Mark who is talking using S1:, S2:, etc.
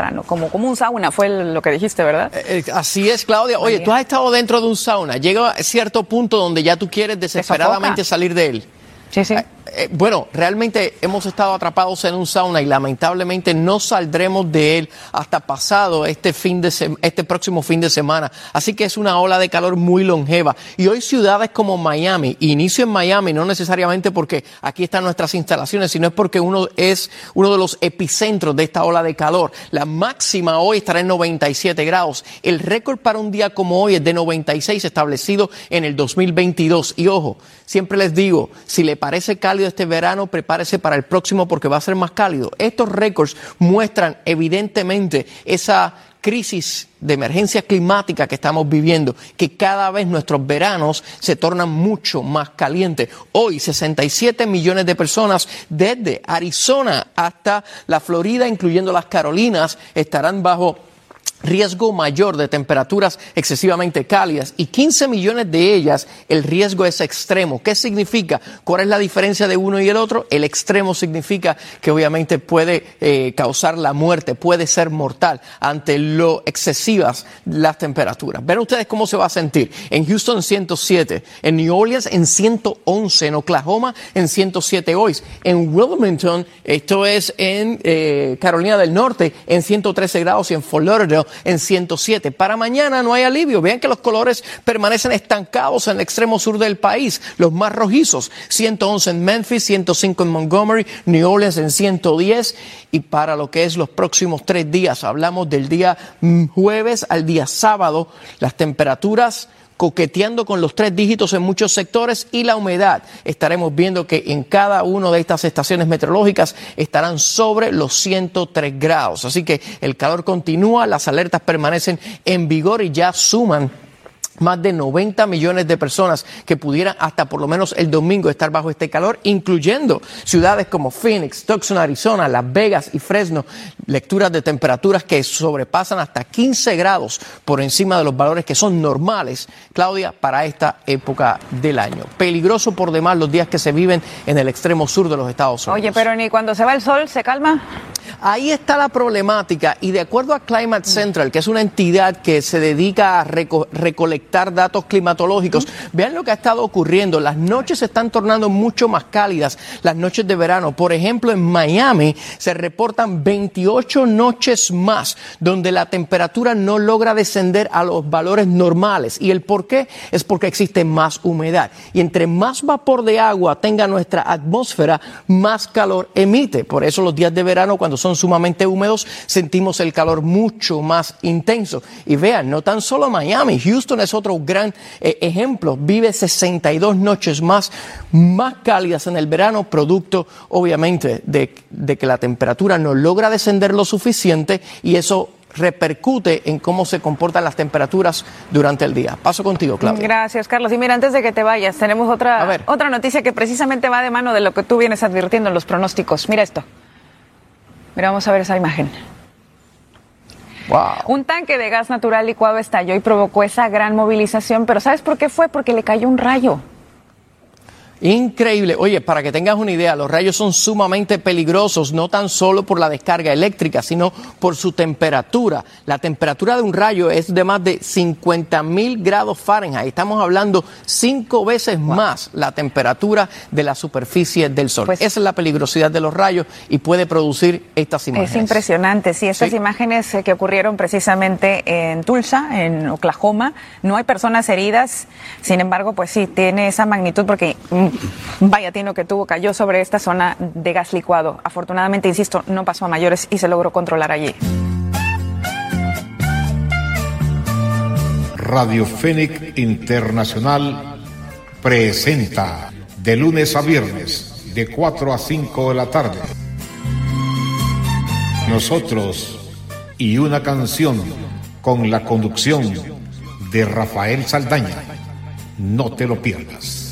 S1: temprano, como un sauna, fue lo que dijiste, ¿verdad?
S2: Así es, Claudia. Oye, tú has estado dentro de un sauna, llega a cierto punto donde ya tú quieres desesperadamente salir de él.
S1: Sí, sí.
S2: Bueno, realmente hemos estado atrapados en un sauna y lamentablemente no saldremos de él hasta pasado este próximo fin de semana. Así que es una ola de calor muy longeva. Y hoy ciudades como Miami, inicio en Miami, no necesariamente porque aquí están nuestras instalaciones, sino es porque uno es uno de los epicentros de esta ola de calor. La máxima hoy estará en 97 grados. El récord para un día como hoy es de 96, establecido en el 2022. Y ojo, siempre les digo, si le parece cálido este verano, prepárese para el próximo porque va a ser más cálido. Estos récords muestran evidentemente esa crisis de emergencia climática que estamos viviendo, que cada vez nuestros veranos se tornan mucho más calientes. Hoy 67 millones de personas desde Arizona hasta la Florida, incluyendo las Carolinas, estarán bajo riesgo mayor de temperaturas excesivamente cálidas y 15 millones de ellas el riesgo es extremo. ¿Qué significa? ¿Cuál es la diferencia de uno y el otro? El extremo significa que obviamente puede causar la muerte, puede ser mortal ante lo excesivas las temperaturas. Ven ustedes cómo se va a sentir. En Houston 107, en New Orleans en 111, en Oklahoma en 107 hoy, en Wilmington, esto es en Carolina del Norte, en 113 grados y en Fort Lauderdale en 107. Para mañana no hay alivio. Vean que los colores permanecen estancados en el extremo sur del país. Los más rojizos, 111 en Memphis, 105 en Montgomery, New Orleans en 110. Y para lo que es los próximos 3 días, hablamos del día jueves al día sábado, las temperaturas coqueteando con los 3 dígitos en muchos sectores y la humedad. Estaremos viendo que en cada una de estas estaciones meteorológicas estarán sobre los 103 grados. Así que el calor continúa, las alertas permanecen en vigor y ya suman más de 90 millones de personas que pudieran hasta por lo menos el domingo estar bajo este calor, incluyendo ciudades como Phoenix, Tucson, Arizona, Las Vegas y Fresno. Lecturas de temperaturas que sobrepasan hasta 15 grados por encima de los valores que son normales, Claudia, para esta época del año. Peligroso por demás los días que se viven en el extremo sur de los Estados Unidos.
S1: Oye, pero ni cuando se va el sol se calma.
S2: Ahí está la problemática y de acuerdo a Climate Central, que es una entidad que se dedica a recolectar datos climatológicos, vean lo que ha estado ocurriendo. Las noches se están tornando mucho más cálidas, las noches de verano. Por ejemplo, en Miami se reportan 28 noches más donde la temperatura no logra descender a los valores normales. ¿Y el por qué? Es porque existe más humedad. Y entre más vapor de agua tenga nuestra atmósfera, más calor emite. Por eso los días de verano, cuando son sumamente húmedos, sentimos el calor mucho más intenso. Y vean, no tan solo Miami, Houston es otro gran ejemplo. Vive 62 noches más cálidas en el verano, producto obviamente de que la temperatura no logra descender lo suficiente y eso repercute en cómo se comportan las temperaturas durante el día. Paso contigo, Claudia.
S1: Gracias, Carlos. Y mira, antes de que te vayas, tenemos otra noticia que precisamente va de mano de lo que tú vienes advirtiendo en los pronósticos. Mira esto. Mira, vamos a ver esa imagen.
S2: Wow.
S1: Un tanque de gas natural licuado estalló y provocó esa gran movilización, pero ¿sabes por qué fue? Porque le cayó un rayo.
S2: Increíble. Oye, para que tengas una idea, los rayos son sumamente peligrosos, no tan solo por la descarga eléctrica, sino por su temperatura. La temperatura de un rayo es de más de 50,000 grados Fahrenheit. Estamos hablando 5 veces más la temperatura de la superficie del Sol. Pues, esa es la peligrosidad de los rayos y puede producir estas imágenes.
S1: Es impresionante, sí, estas imágenes que ocurrieron precisamente en Tulsa, en Oklahoma. No hay personas heridas, sin embargo, pues sí, tiene esa magnitud porque vaya tino que tuvo, cayó sobre esta zona de gas licuado. Afortunadamente, insisto, no pasó a mayores y se logró controlar allí.
S3: Radio Fénix Internacional presenta de lunes a viernes de 4 a 5 de la tarde. Nosotros y una canción con la conducción de Rafael Saldaña. No te lo pierdas.